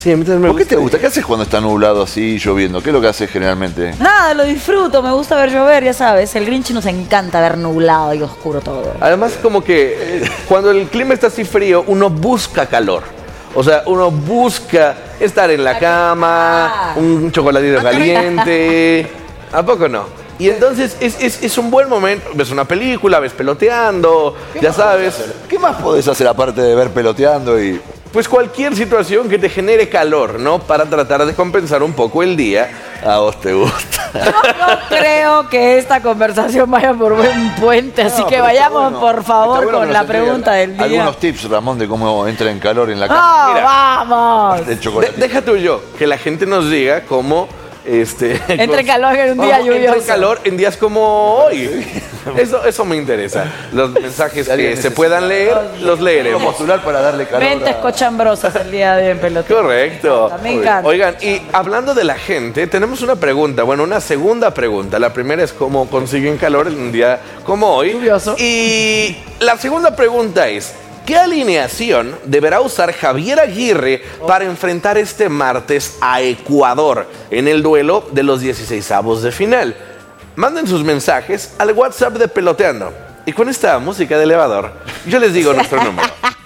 Sí, a mí también me ¿Por qué te gusta. gusta? ¿Qué haces cuando está nublado así, lloviendo? ¿Qué es lo que haces generalmente? Nada, lo disfruto, me gusta ver llover, ya sabes. El Grinch nos encanta ver nublado y oscuro todo. Además, como que cuando el clima está así frío, uno busca calor. O sea, uno busca estar en la cama, un chocolatito caliente. ¿A poco no? Y entonces es un buen momento. Ves una película, ves peloteando, ya sabes. ¿Qué más podés hacer aparte de ver peloteando y...? Pues cualquier situación que te genere calor, ¿no? Para tratar de compensar un poco el día. A vos te gusta. Yo no creo que esta conversación vaya por buen puente, así No, que pero vayamos está bueno. por favor Está bueno con que la nos entregue pregunta del día. Algunos tips, Ramón, de cómo entra en calor en la ¡No, cama. Mira, vamos! el chocolate. Deja tú y yo, que la gente nos diga cómo... Entre calor en un día Vamos, lluvioso. Entre calor en días como hoy. Eso me interesa. Los mensajes que se puedan leer, los leeremos. Postular para darle calor. Mentes cochambrosas el día de hoy en pelota. Correcto. Me encanta. Oigan, y hablando de la gente, tenemos una pregunta, bueno, una segunda pregunta. La primera es cómo consiguen calor en un día como hoy. Lluvioso. Y la segunda pregunta es, ¿qué alineación deberá usar Javier Aguirre para enfrentar este martes a Ecuador en el duelo de los 16avos de final? Manden sus mensajes al WhatsApp de Peloteando. Y con esta música de elevador, yo les digo nuestro número.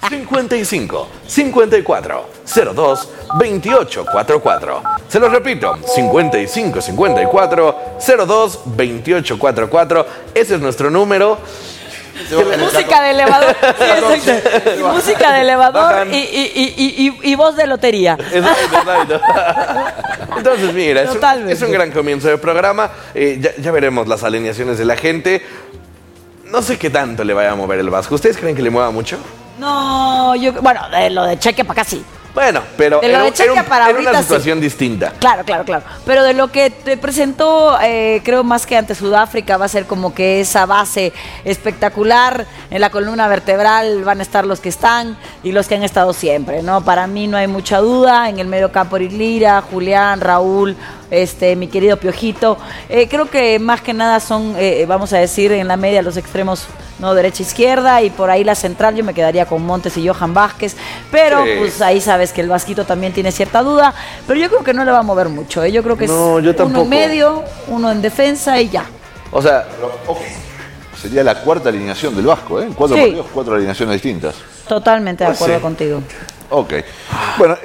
55 54 02 28 44. Se los repito, 55 54 02 28 44. Ese es nuestro número. Música de elevador. Sí, exacto. Y música de elevador Bajan. y voz de lotería. Exacto. Entonces, mira, es un gran comienzo del programa. Ya veremos las alineaciones de la gente. No sé qué tanto le vaya a mover el Vasco. ¿Ustedes creen que le mueva mucho? No, bueno, de lo de Chequia para acá sí. Bueno, pero De lo de Chequia para era ahorita una sí. situación distinta. Claro. Pero de lo que te presentó, creo más que ante Sudáfrica, va a ser como que esa base espectacular. En la columna vertebral van a estar los que están y los que han estado siempre, ¿no? Para mí no hay mucha duda. En el medio campo, Lira, Julián, Raúl, mi querido Piojito. Creo que más que nada son, vamos a decir, en la media los extremos, no, derecha, izquierda, y por ahí la central yo me quedaría con Montes y Johan Vázquez, pero Sí. pues ahí sabes que el Vasquito también tiene cierta duda, pero yo creo que no le va a mover mucho, ¿eh? Yo creo que No, yo es uno tampoco. en medio, uno en defensa y ya. O sea, Ojo, sería la cuarta alineación del Vasco, ¿eh? En 4 Sí. partidos, 4 alineaciones distintas. Totalmente de Pues acuerdo sí. contigo. Ok. Bueno,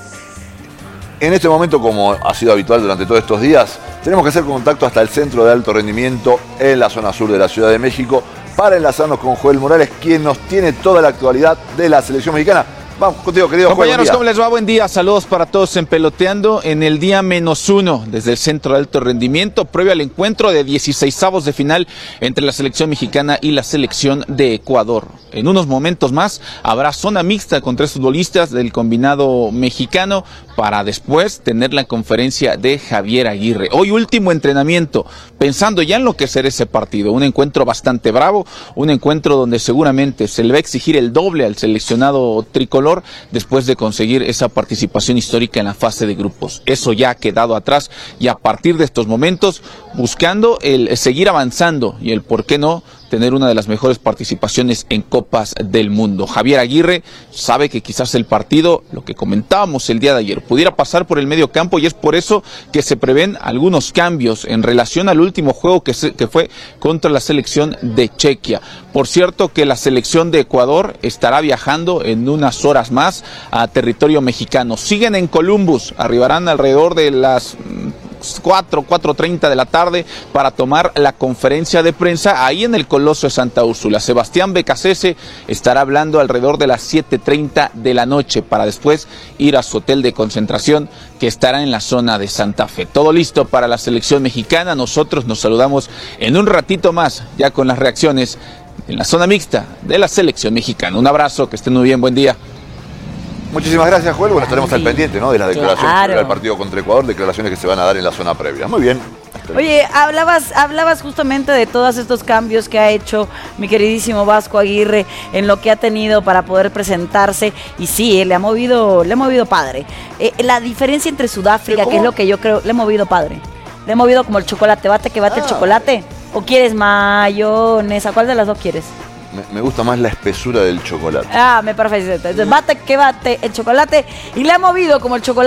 en este momento, como ha sido habitual durante todos estos días, tenemos que hacer contacto hasta el centro de alto rendimiento en la zona sur de la Ciudad de México para enlazarnos con Joel Morales, quien nos tiene toda la actualidad de la selección mexicana. Vamos contigo, querido Joel. Compañeros, ¿cómo les va? Buen día, saludos para todos en Peloteando en el día -1 desde el Centro de Alto Rendimiento, previo al encuentro de 16avos de final entre la selección mexicana y la selección de Ecuador. En unos momentos más habrá zona mixta con 3 futbolistas del combinado mexicano para después tener la conferencia de Javier Aguirre. Hoy último entrenamiento, pensando ya en lo que será ese partido, un encuentro bastante bravo, un encuentro donde seguramente se le va a exigir el doble al seleccionado tricolor después de conseguir esa participación histórica en la fase de grupos. Eso ya ha quedado atrás y a partir de estos momentos buscando el seguir avanzando y el por qué no tener una de las mejores participaciones en Copas del Mundo. Javier Aguirre sabe que quizás el partido, lo que comentábamos el día de ayer, pudiera pasar por el medio campo y es por eso que se prevén algunos cambios en relación al último juego que fue contra la selección de Chequia. Por cierto que la selección de Ecuador estará viajando en unas horas más a territorio mexicano. Siguen en Columbus, arribarán alrededor de las 4:30 de la tarde para tomar la conferencia de prensa ahí en el Coloso de Santa Úrsula. Sebastián Becasese estará hablando alrededor de las 7:30 de la noche para después ir a su hotel de concentración que estará en la zona de Santa Fe. Todo listo para la selección mexicana. Nosotros nos saludamos en un ratito más ya con las reacciones en la zona mixta de la selección mexicana. Un abrazo, que estén muy bien, buen día. Muchísimas gracias, Joel. Bueno, estaremos al pendiente, ¿no? De las declaraciones Claro. del partido contra Ecuador, declaraciones que se van a dar en la zona previa. Muy bien. Oye, hablabas justamente de todos estos cambios que ha hecho mi queridísimo Vasco Aguirre en lo que ha tenido para poder presentarse, y sí, le ha movido padre. La diferencia entre Sudáfrica, que es lo que yo creo, le ha movido padre. Le ha movido como el chocolate, bate que bate el chocolate. ¿O quieres mayonesa? ¿Cuál de las dos quieres? Me gusta más la espesura del chocolate. Ah, me parece. Entonces, bate que bate el chocolate y le ha movido como el chocolate.